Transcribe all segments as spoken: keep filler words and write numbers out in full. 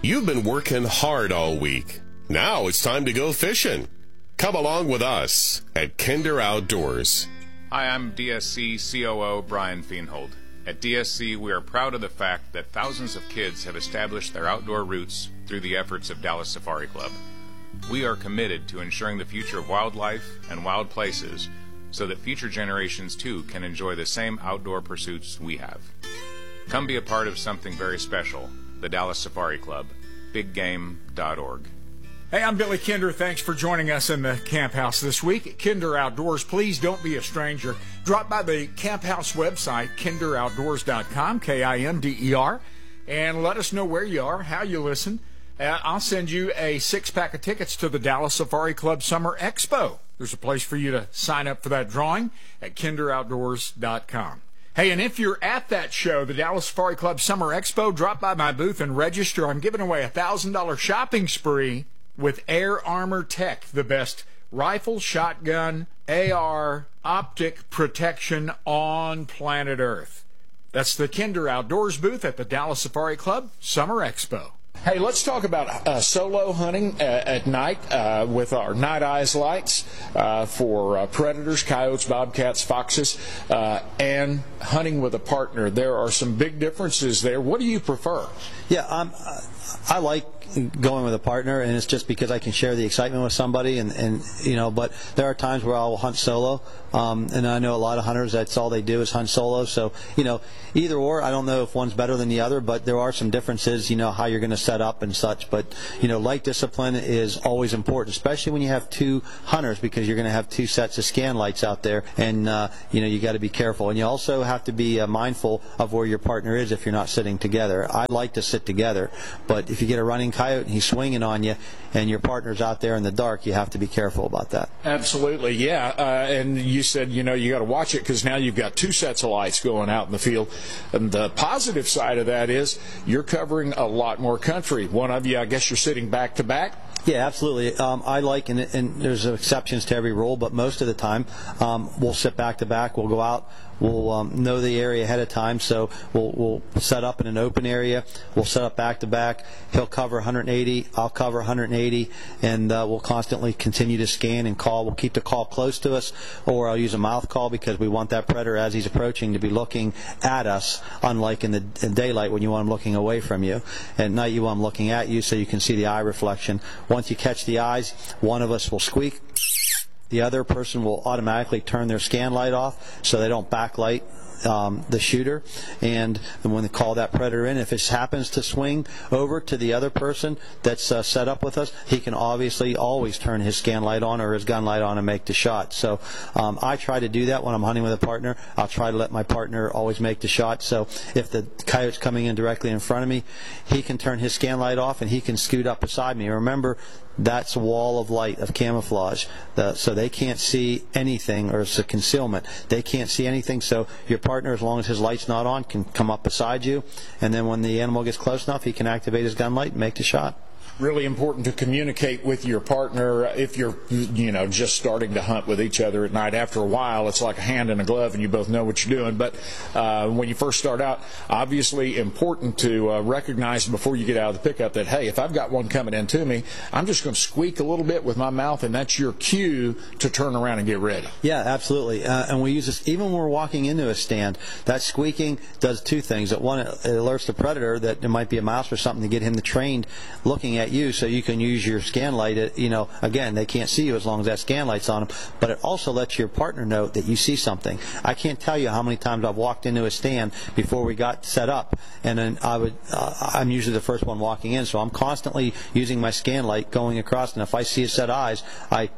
You've been working hard all week. Now it's time to go fishing. Come along with us at Kinder Outdoors. Hi, I'm D S C C O O Brian Feenhold. At D S C, we are proud of the fact that thousands of kids have established their outdoor roots through the efforts of Dallas Safari Club. We are committed to ensuring the future of wildlife and wild places so that future generations too can enjoy the same outdoor pursuits we have. Come be a part of something very special, the Dallas Safari Club, big game dot org. Hey, I'm Billy Kinder. Thanks for joining us in the Camp House this week at Kinder Outdoors. Please don't be a stranger. Drop by the Camp House website, kinder outdoors dot com, K I N D E R, and let us know where you are, how you listen. Uh, I'll send you a six-pack of tickets to the Dallas Safari Club Summer Expo. There's a place for you to sign up for that drawing at kinder outdoors dot com. Hey, and if you're at that show, the Dallas Safari Club Summer Expo, drop by my booth and register. I'm giving away a one thousand dollars shopping spree with Air Armor Tech, the best rifle, shotgun, A R, optic protection on planet Earth. That's the Kinder Outdoors booth at the Dallas Safari Club Summer Expo. Hey, let's talk about uh, solo hunting uh, at night uh, with our Night Eyes lights uh, for uh, predators, coyotes, bobcats, foxes, uh, and hunting with a partner. There are some big differences there. What do you prefer? Yeah, um, I like going with a partner, and it's just because I can share the excitement with somebody, and, and you know, but there are times where I'll hunt solo, um, and I know a lot of hunters, that's all they do is hunt solo, so, you know, either or, I don't know if one's better than the other, but there are some differences, you know, how you're going to set up and such, but, you know, light discipline is always important, especially when you have two hunters, because you're going to have two sets of scan lights out there, and, uh, you know, you got to be careful, and you also have to be uh, mindful of where your partner is if you're not sitting together. I like to sit together, but if you get a running coyote and he's swinging on you and your partner's out there in the dark, you have to be careful about that. Absolutely, yeah. Uh, and you said, you know, you got to watch it because now you've got two sets of lights going out in the field. And the positive side of that is you're covering a lot more country. One of you, I guess you're sitting back to back. Yeah, absolutely. Um, I like, and, and there's exceptions to every rule, but most of the time um, we'll sit back to back. We'll go out. We'll um, know the area ahead of time, so we'll, we'll set up in an open area. We'll set up back to back. He'll cover one hundred eighty. I'll cover one hundred eighty, and uh, we'll constantly continue to scan and call. We'll keep the call close to us, or I'll use a mouth call because we want that predator as he's approaching to be looking at us, unlike in the in daylight when you want him looking away from you. At night you want him looking at you so you can see the eye reflection. Once you catch the eyes, one of us will squeak. The other person will automatically turn their scan light off so they don't backlight um, the shooter. And when they call that predator in, if it happens to swing over to the other person that's uh, set up with us, he can obviously always turn his scan light on or his gun light on and make the shot. So um, I try to do that when I'm hunting with a partner. I'll try to let my partner always make the shot. So if the coyote's coming in directly in front of me, he can turn his scan light off and he can scoot up beside me. Remember, that's a wall of light, of camouflage, the, so they can't see anything, or it's a concealment. They can't see anything, so your partner, as long as his light's not on, can come up beside you, and then when the animal gets close enough, he can activate his gun light and make the shot. Really important to communicate with your partner if you're, you know, just starting to hunt with each other at night. After a while, it's like a hand in a glove, and you both know what you're doing. But uh, when you first start out, obviously important to uh, recognize before you get out of the pickup that, hey, if I've got one coming into me, I'm just going to squeak a little bit with my mouth, and that's your cue to turn around and get ready. Yeah, absolutely. Uh, and we use this even when we're walking into a stand. That squeaking does two things. At one, it alerts the predator that there might be a mouse or something to get him to trained looking at you, so you can use your scan light. You know, again, they can't see you as long as that scan light's on them, but it also lets your partner know that you see something. I can't tell you how many times I've walked into a stand before we got set up, and then I would, uh, I'm usually the first one walking in, so I'm constantly using my scan light going across, and if I see a set of eyes, I,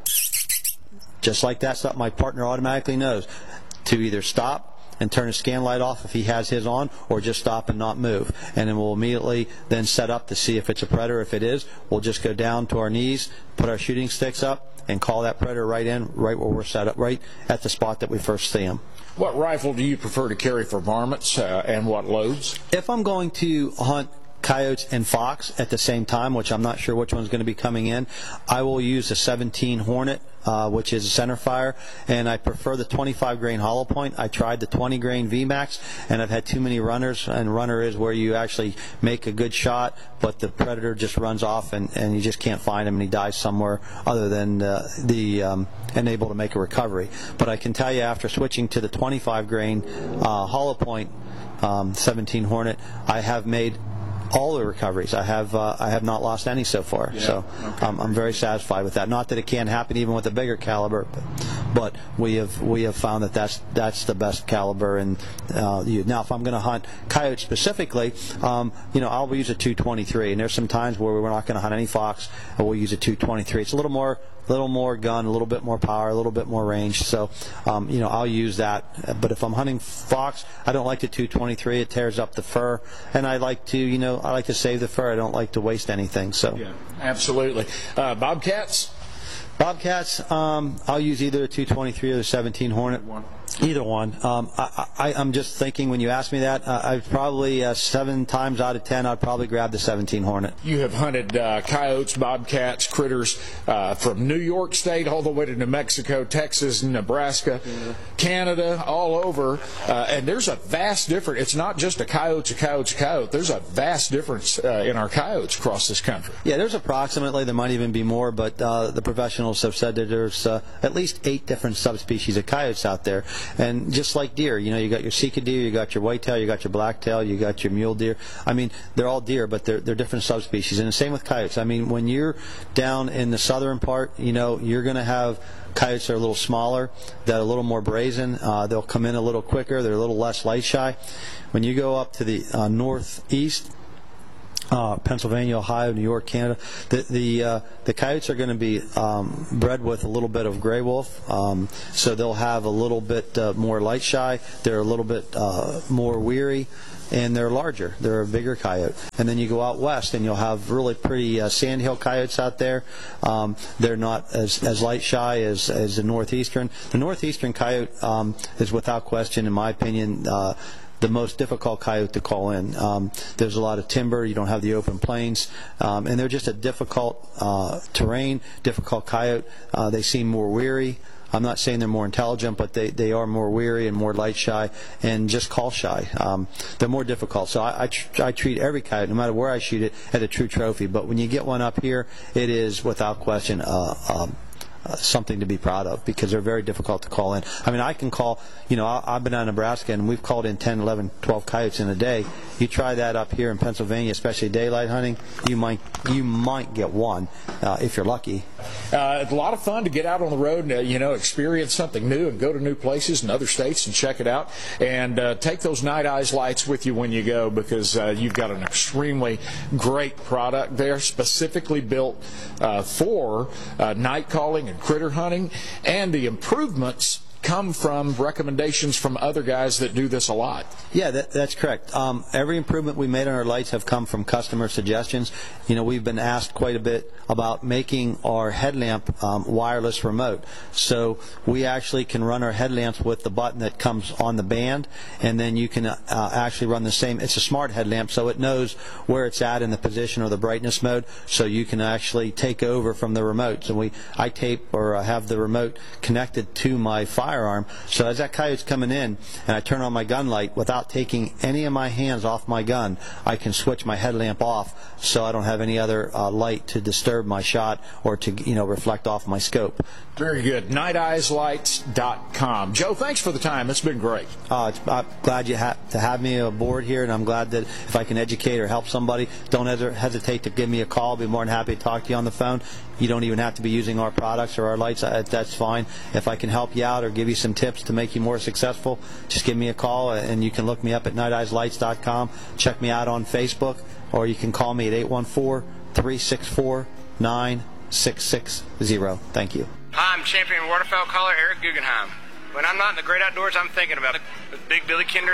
just like that, stuff my partner automatically knows to either stop and turn his scan light off if he has his on, or just stop and not move. And then we'll immediately then set up to see if it's a predator. If it is, we'll just go down to our knees, put our shooting sticks up, and call that predator right in, right where we're set up, right at the spot that we first see him. What rifle do you prefer to carry for varmints, uh, and what loads? If I'm going to hunt coyotes and fox at the same time, which I'm not sure which one's going to be coming in, I will use a seventeen Hornet, uh, which is a center fire, and I prefer the twenty-five grain hollow point. I tried the twenty grain V MAX, and I've had too many runners, and runner is where you actually make a good shot, but the predator just runs off, and, and you just can't find him, and he dies somewhere other than uh, the um, and able to make a recovery. But I can tell you, after switching to the twenty-five grain uh, hollow point um, seventeen Hornet, I have made all the recoveries. I have uh, I have not lost any so far. Yeah, so okay. um, I'm very satisfied with that. Not that it can't happen even with a bigger caliber, but, but we have we have found that that's that's the best caliber. And uh, you, now, if I'm going to hunt coyotes specifically, um, you know, I'll use a two twenty-three. And there's some times where we're not going to hunt any fox, and we'll use a two twenty-three. It's a little more. little more gun, a little bit more power, a little bit more range. So, um, you know, I'll use that. But if I'm hunting fox, I don't like the two twenty-three. It tears up the fur, and I like to, you know, I like to save the fur. I don't like to waste anything. So, yeah, absolutely. Uh, Bobcats. Bobcats, um, I'll use either a two twenty-three or the seventeen Hornet. Either one. Um, I, I, I'm just thinking when you ask me that, uh, I'd probably uh, seven times out of ten, I'd probably grab the seventeen Hornet. You have hunted uh, coyotes, bobcats, critters uh, from New York State all the way to New Mexico, Texas, Nebraska, yeah. Canada, all over, uh, and there's a vast difference. It's not just a coyote, a coyote, a coyote. There's a vast difference uh, in our coyotes across this country. Yeah, there's approximately, there might even be more, but uh, the professionals have said that there's uh, at least eight different subspecies of coyotes out there. And just like deer, you know, you got your Sika deer, you got your whitetail, you got your blacktail, you got your mule deer. I mean, they're all deer, but they're they're different subspecies. And the same with coyotes. I mean, when you're down in the southern part, you know, you're going to have coyotes that are a little smaller, that are a little more brazen. Uh, they'll come in a little quicker. They're a little less light shy. When you go up to the uh, northeast, Uh, Pennsylvania, Ohio, New York, Canada, the the, uh, the coyotes are going to be um, bred with a little bit of gray wolf, um, so they'll have a little bit uh, more light shy. They're a little bit uh, more weary, and they're larger. They're a bigger coyote. And then you go out west, and you'll have really pretty uh, sandhill coyotes out there. Um, they're not as, as light shy as, as the northeastern. The northeastern coyote um, is without question, in my opinion, uh, the most difficult coyote to call in. Um, there's a lot of timber, you don't have the open plains, um, and they're just a difficult uh, terrain, difficult coyote. Uh, they seem more weary. I'm not saying they're more intelligent, but they, they are more weary and more light shy and just call shy. Um, they're more difficult. So I, I, tr I treat every coyote, no matter where I shoot it, as a true trophy. But when you get one up here, it is without question uh, um, Uh, something to be proud of, because they're very difficult to call in. I mean, I can call, you know, I, I've been out in Nebraska, and we've called in ten, eleven, twelve coyotes in a day. You try that up here in Pennsylvania, especially daylight hunting, you might you might get one uh, if you're lucky. Uh, it's a lot of fun to get out on the road and, uh, you know, experience something new and go to new places and other states and check it out. And uh, take those Night Eyes lights with you when you go, because uh, you've got an extremely great product there, specifically built uh, for uh, night calling and critter hunting, and the improvements come from recommendations from other guys that do this a lot. Yeah, that, that's correct. Um, every improvement we made on our lights have come from customer suggestions. You know, we've been asked quite a bit about making our headlamp um, wireless remote. So we actually can run our headlamps with the button that comes on the band, and then you can uh, actually run the same. It's a smart headlamp, so it knows where it's at in the position or the brightness mode, so you can actually take over from the remote. So we, I tape or uh, have the remote connected to my firearm, so as that coyote's coming in and I turn on my gun light, without taking any of my hands off my gun, I can switch my headlamp off, so I don't have any other uh, light to disturb my shot or to, you know, reflect off my scope. Very good. night eyes lights dot com. Joe, thanks for the time. It's been great. Uh, it's, I'm glad you ha to have me aboard here, and I'm glad that if I can educate or help somebody, don't hesitate to give me a call. I'll be more than happy to talk to you on the phone. You don't even have to be using our products or our lights. That's fine. If I can help you out or give you some tips to make you more successful, just give me a call, and you can look me up at night eyes lights dot com. Check me out on Facebook, or you can call me at eight one four, three six four, nine six six zero. Thank you. Hi, I'm champion waterfowl caller Eric Guggenheim. When I'm not in the great outdoors, I'm thinking about it. With Big Billy Kinder